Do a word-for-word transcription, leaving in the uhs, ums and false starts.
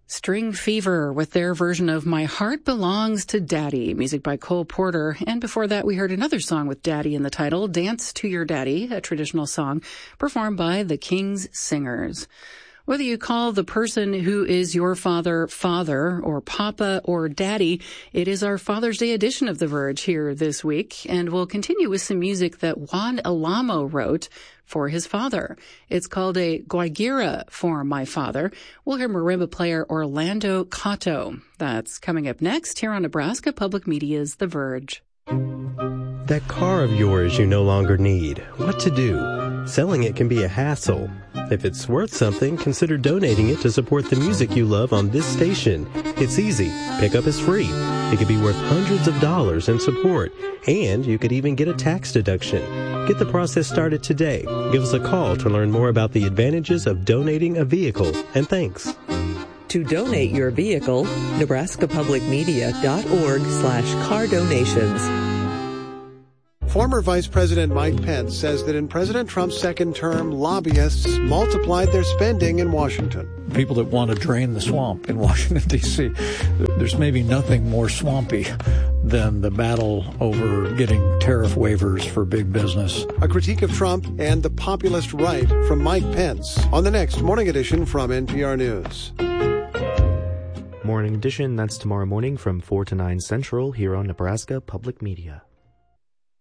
String Fever with their version of My Heart Belongs to Daddy, music by Cole Porter. And before that, we heard another song with Daddy in the title, Dance to Your Daddy, a traditional song performed by the King's Singers. Whether you call the person who is your father, father, or papa, or daddy, it is our Father's Day edition of The Verge here this week, and we'll continue with some music that Juan Alamo wrote for his father. It's called a Guajira for My Father. We'll hear marimba player Orlando Cotto. That's coming up next here on Nebraska Public Media's The Verge. That car of yours you no longer need. What to do? Selling it can be a hassle. If it's worth something, consider donating it to support the music you love on this station. It's easy. Pickup is free. It could be worth hundreds of dollars in support, and you could even get a tax deduction. Get the process started today. Give us a call to learn more about the advantages of donating a vehicle, and thanks. To donate your vehicle, nebraska public media dot org slash car donations. Former Vice President Mike Pence says that in President Trump's second term, lobbyists multiplied their spending in Washington. People that want to drain the swamp in Washington, D C, there's maybe nothing more swampy than the battle over getting tariff waivers for big business. A critique of Trump and the populist right from Mike Pence on the next Morning Edition from N P R News. Morning Edition, that's tomorrow morning from four to nine Central here on Nebraska Public Media.